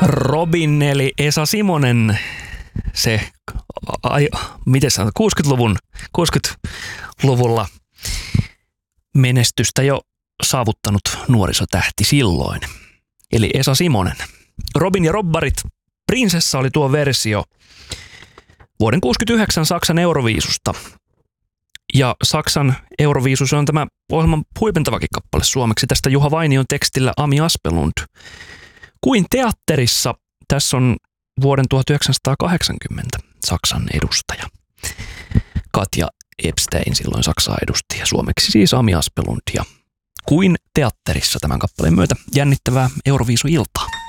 Robin eli Esa Simonen, se, miten sanotaan, 60-luvulla menestystä jo saavuttanut nuorisotähti silloin. Eli Esa Simonen. Robin ja Robbarit, Prinsessa oli tuo versio vuoden 1969 Saksan Euroviisusta. Ja Saksan Euroviisus on tämä ohjelman huipentavakin kappale suomeksi. Tästä Juha Vainion tekstillä Ami Aspelund. Kuin teatterissa, tässä on vuoden 1980 Saksan edustaja. Katja Epstein silloin Saksaa edusti ja suomeksi siis Ami Aspelund. Ja Kuin teatterissa tämän kappaleen myötä jännittävää Euroviisu-iltaa.